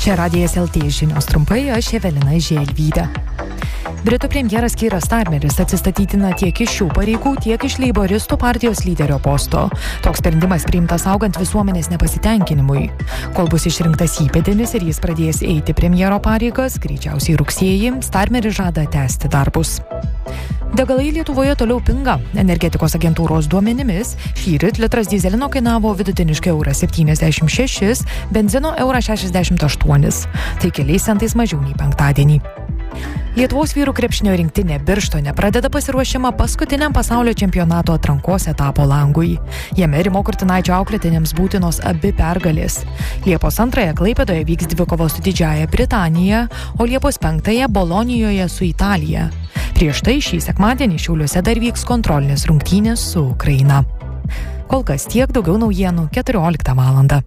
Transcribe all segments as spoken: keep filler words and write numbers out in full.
Čia Radijas L T žinios trumpai, aš Evelina Želvytė. Britų premjeras Keiras Starmeris atsistatytina tiek iš šių pareigų, tiek iš leiboristų partijos lyderio posto. Toks sprendimas priimtas augant visuomenės nepasitenkinimui. Kol bus išrinktas įpėdinis ir jis pradės eiti premjero pareigas, greičiausiai rugsėjį, Starmeris žada tęsti darbus. Degalai Lietuvoje toliau pinga. Energetikos agentūros duomenimis šįryt litras dyzelino kainavo vidutiniškai eurą septyniasdešimt šešis, benzino eurą šešiasdešimt aštuonis. Tai keliais centais mažiau nei penktadienį. Lietuvos vyrų krepšinio rinktinė Birštone pradeda pasiruošimą paskutiniam pasaulio čempionato atrankos etapo langui. Jame Rimo Kurtinaičio auklėtiniams būtinos abi pergalės. Liepos antrąją Klaipėdoje vyks dvikovos su Didžiąja Britanija, o Liepos penktąją Bolonijoje su Italija. Prieš tai šį sekmadienį Šiauliuose dar vyks kontrolinės rungtynės su Ukraina. Kol kas tiek, daugiau naujienų keturioliktą valandą.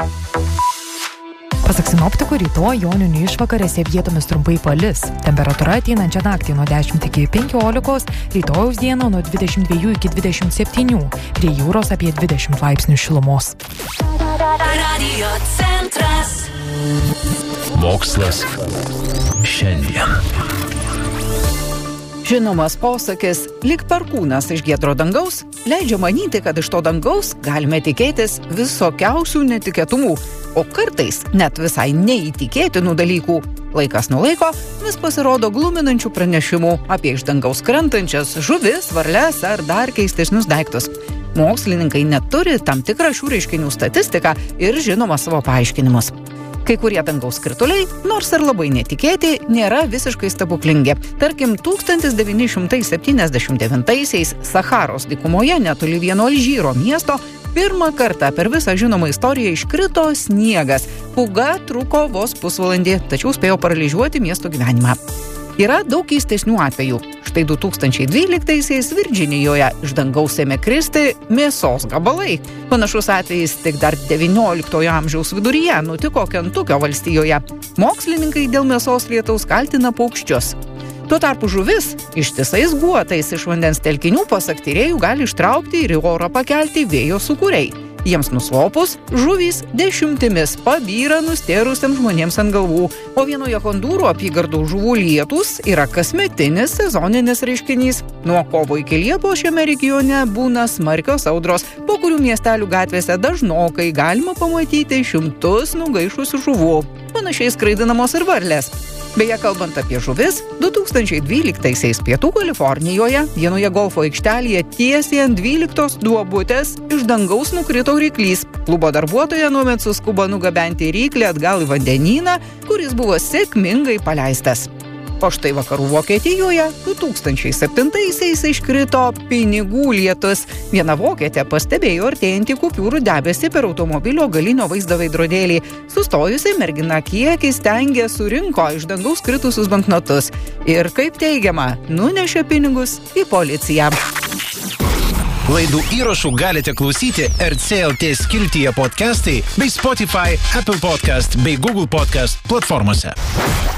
Pasak sinoptikų, rytoj joninių išvakarėse vietomis trumpai palis. Temperatūra ateinančią naktį nuo dešimt iki penkiolikos, rytojaus dieną nuo dvidešimt dviejų iki dvidešimt septynių, prie jūros apie dvidešimt laipsnių šilumos. Radio centras. Mokslas šiandien. Žinomas posakis "lyg perkūnas iš giedro dangaus" leidžia manyti, kad iš to dangaus galime tikėtis visokiausių netikėtumų, o kartais net visai neįtikėtinų dalykų. Laikas nuo laiko vis pasirodo gluminančių pranešimų apie iš dangaus krentančias žuvis, varles ar dar keistesnius daiktus. Mokslininkai neturi tam tikrą šių reiškinių statistiką ir žinoma savo paaiškinimus. Kai kurie dangaus krituliai, nors ir labai netikėti, nėra visiškai stebuklingi. Tarkim, tūkstantis devyni šimtai septyniasdešimt devintaisiais Sacharos dykumoje netoli vieno Alžyro miesto pirmą kartą per visą žinomą istoriją iškrito sniegas. Pūga truko vos pusvalandį, tačiau spėjo paralyžiuoti miesto gyvenimą. Yra daug keistesnių atvejų. Štai du tūkstančiai dvyliktaisiais Virdžinijoje iš dangaus ėmė kristi mėsos gabalai. Panašus atvejis tik dar devynioliktojo amžiaus viduryje nutiko Kentukio valstijoje. Mokslininkai dėl mėsos lietaus kaltina paukščius. Tuo tarpu žuvis ištisais guotais iš vandens telkinių pasak tyrėjų gali ištraukti ir į orą pakelti vėjo sūkuriai. Jiems nuslopus, žuvys dešimtimis pabyra nustėrusiams žmonėms ant galvų, o vienoje Hondūro apygardų žuvų lietūs yra kasmetinis sezoninis reiškinys. Nuo kovo iki liepos šiame regione būna smarkios audros, po kurių miestelių gatvėse dažnokai galima pamatyti šimtus nugaišusių žuvų. Panašiai skraidinamos ir varlės. Beje, kalbant apie žuvis, du tūkstančiai dvyliktaisiais Pietų Kalifornijoje vienoje golfo aikštelėje tiesiai ant dvyliktos duobutės iš dangaus nukrito ryklys. Klubo darbuotoja nuomet suskubo nugabenti ryklį atgal į vandenyną, kuris buvo sėkmingai paleistas. O štai vakarų Vokietijoje du tūkstančiai septintaisiais iškrito pinigų lietus. Viena vokietė pastebėjo artėjantį kupiūrų debesį per automobilio galinio vaizdo veidrodėlį. Sustojusi mergina kiekį stengė surinko iš dangaus kritusius banknotus. Ir kaip teigiama, nunešė pinigus į policiją. Laidų įrašų galite klausyti R C L T skiltyje podcastai bei Spotify, Apple Podcast bei Google Podcast platformose.